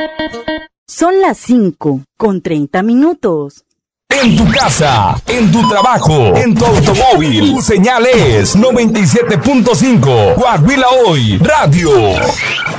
Son las 5:30. En tu casa, en tu trabajo, en tu automóvil, tu señal es 97.5. Coahuila Hoy Radio.